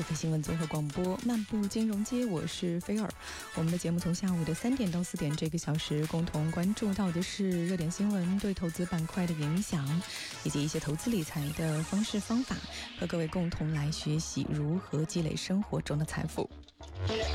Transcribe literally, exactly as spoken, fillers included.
合肥新闻综合广播漫步金融街，我是菲尔。我们的节目从下午的三点到四点这个小时，共同关注到的是热点新闻对投资板块的影响，以及一些投资理财的方式方法，和各位共同来学习如何积累生活中的财富。